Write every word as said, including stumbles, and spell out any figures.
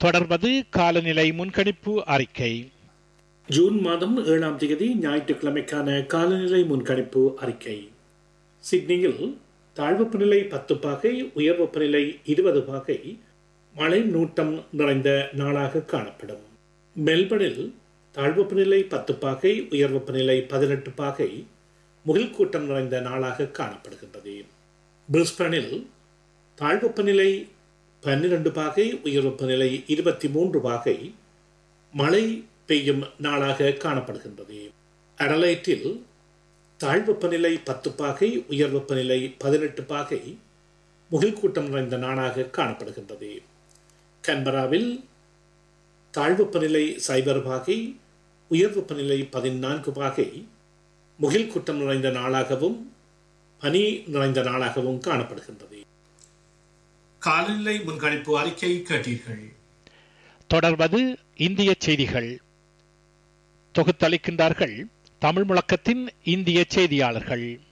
தொடர்வது காலநிலை முன்கணிப்பு அறிக்கை. ஜூன் மாதம் ஏழாம் தேதி ஞாயிற்றுக்கிழமைக்கான காலநிலை முன்கணிப்பு அறிக்கை. சிட்னியில் தாழ்வெப்பநிலை பத்து பாகை, உயர் வெப்பநிலை இருபது பாகை, மழை நூட்டம் நிறைந்த நாளாக காணப்படும். மெல்பர்னில் தாழ்வெப்பநிலை பத்து பாகை, உயர் வெப்பநிலை பதினெட்டு பாகை, முகில் கூட்டம் நிறைந்த நாளாக காணப்படுகின்றது. பிரிஸ்பனில் தாழ்வெப்பநிலை பன்னிரண்டு பாகை, உயர் வெப்பநிலை இருபத்தி மூன்று பாகை, மழை பெய்யும் நாளாக காணப்படுகின்றது. அடலைட்டில் தாழ்வெப்பநிலை பத்து பாகை, உயர் வெப்பநிலை பதினெட்டு பாகை, முகில் கூட்டம் நிறைந்த நாளாக காணப்படுகின்றது. கன்பராவில் தாழ்வெப்பநிலை சைபர் பாகை, உயர் வெப்பநிலை பதினான்கு பாகை, முகில் கூட்டம் நிறைந்த நாளாகவும் பனி நிறைந்த நாளாகவும் காணப்படுகின்றது. காலநிலை முன்கணிப்பு அறிக்கை கேட்டீர்கள். தொடர்வது இந்திய செய்திகள். தொகுத்தளிக்கின்றார்கள் தமிழ் முழக்கத்தின் இந்திய செய்தியாளர்கள்.